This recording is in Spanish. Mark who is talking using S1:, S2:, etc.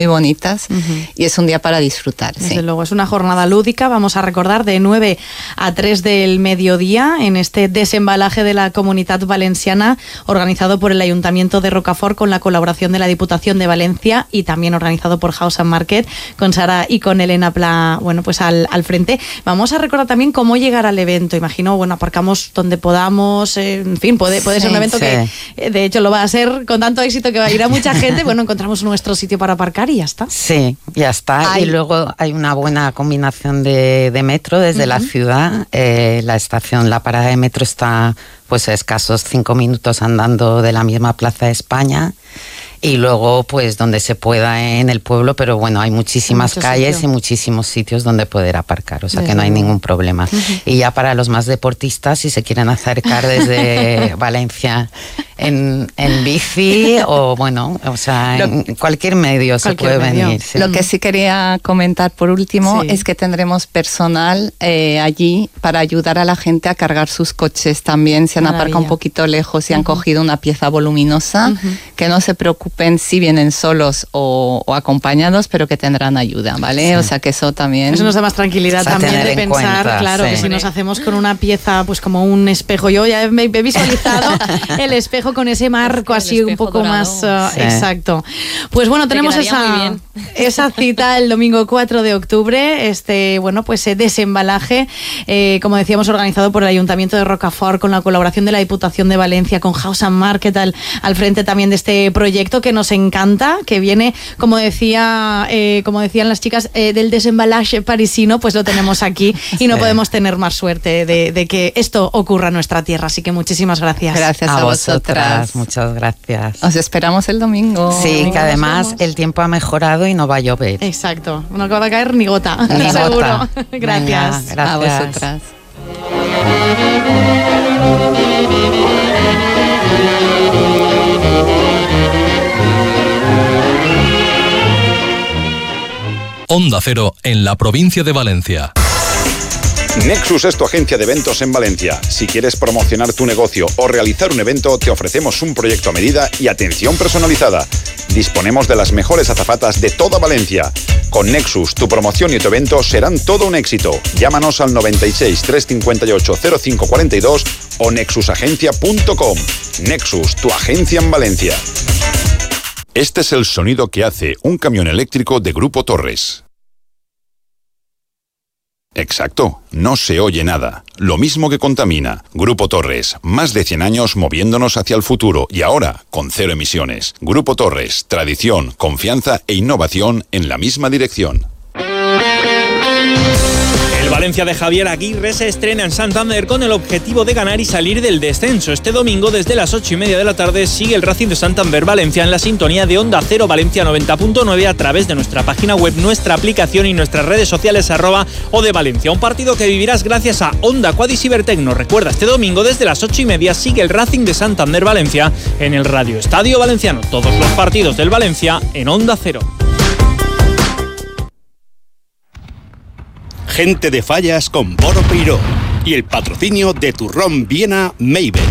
S1: muy bonitas y es un día para disfrutar.
S2: Desde luego, es una jornada lúdica, vamos a recordar, de 9 a 3 del mediodía en este desembalaje de la Comunitat Valenciana organizado por el Ayuntamiento de Rocafort con la colaboración de la Diputación de Valencia y también organizado por House and Market con Sara y con Elena Pla, bueno, pues al frente. Vamos a recordar también cómo llegar al evento. Imagino, bueno, aparcamos donde podamos, en fin, puede ser un evento que de hecho lo va a ser con tanto éxito que va a ir a mucha gente. Bueno, encontramos nuestro sitio para aparcar y ya está.
S3: Sí, ya está. Y luego hay una buena combinación de metro desde la ciudad. La estación, la parada de metro está pues a escasos 5 minutos andando de la misma Plaza de España. Y luego, pues, donde se pueda en el pueblo, pero bueno, hay muchísimas calles y muchísimos sitios donde poder aparcar, o sea que no hay ningún problema. Y ya para los más deportistas, si se quieren acercar desde Valencia en bici o bueno, o sea, en cualquier medio se puede venir. Sí.
S1: Lo que sí quería comentar por último es que tendremos personal allí para ayudar a la gente a cargar sus coches también, si han aparcado un poquito lejos y han cogido una pieza voluminosa, que no se preocupen si vienen solos o acompañados, pero que tendrán ayuda, ¿vale? Sí. O sea que eso también...
S2: Eso nos da más tranquilidad también de pensar, cuenta, claro, que si nos hacemos con una pieza, pues como un espejo, yo ya me he visualizado el espejo con ese marco así un poco dorado, más exacto. Pues bueno, tenemos esa cita el domingo 4 de octubre, bueno, pues desembalaje, como decíamos, organizado por el Ayuntamiento de Rocafort con la colaboración de la Diputación de Valencia, con House and Market al frente también de este proyecto que nos encanta, que viene, como decían las chicas, del desembalaje parisino, pues lo tenemos aquí y no podemos tener más suerte de que esto ocurra en nuestra tierra. Así que muchísimas gracias.
S3: Gracias a vosotras. Muchas gracias.
S1: Os esperamos el domingo.
S3: Sí, que además el tiempo ha mejorado y no va a llover.
S2: Exacto, no va a caer ni gota.
S3: Ni
S2: seguro.
S3: Gota.
S2: Gracias.
S3: Venga, gracias.
S1: A vosotras.
S4: Onda Cero en la provincia de Valencia.
S5: Nexus es tu agencia de eventos en Valencia. Si quieres promocionar tu negocio o realizar un evento, te ofrecemos un proyecto a medida y atención personalizada. Disponemos de las mejores azafatas de toda Valencia. Con Nexus, tu promoción y tu evento serán todo un éxito. Llámanos al 96 358 0542 o nexusagencia.com. Nexus, tu agencia en Valencia. Este es el sonido que hace un camión eléctrico de Grupo Torres. Exacto, no se oye nada. Lo mismo que contamina. Grupo Torres, más de 100 años moviéndonos hacia el futuro y ahora con 0 emisiones. Grupo Torres, tradición, confianza e innovación en la misma dirección.
S6: El Valencia de Javier Aguirre se estrena en Santander con el objetivo de ganar y salir del descenso. Este domingo, desde las 8:30 de la tarde, sigue el Racing de Santander Valencia en la sintonía de Onda Cero Valencia 90.9 a través de nuestra página web, nuestra aplicación y nuestras redes sociales @ODeValencia. Un partido que vivirás gracias a Onda Quad y Cibertecno. Recuerda, este domingo desde las 8:30 sigue el Racing de Santander Valencia en el Radio Estadio Valenciano. Todos los partidos del Valencia en Onda Cero.
S7: Gente de Fallas con Boro Peiró y el patrocinio de Turrón Viena Mabel.